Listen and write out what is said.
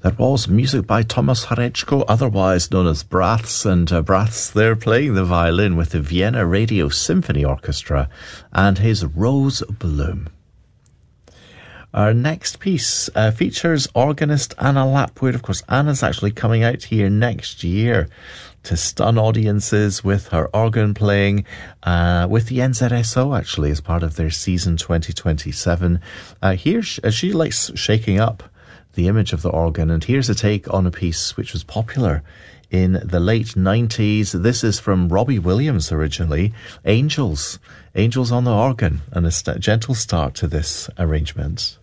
That was music by Tomasz Hareczko, otherwise known as Braths, and Braths, they're playing the violin with the Vienna Radio Symphony Orchestra and his Rose Bloom. Our next piece features organist Anna Lapwood. Of course, Anna's actually coming out here next year to stun audiences with her organ playing with the NZSO, actually, as part of their season 2027. Here, she likes shaking up the image of the organ, and here's a take on a piece which was popular in the late 90s. This is from Robbie Williams originally, Angels on the organ, and a gentle start to this arrangement.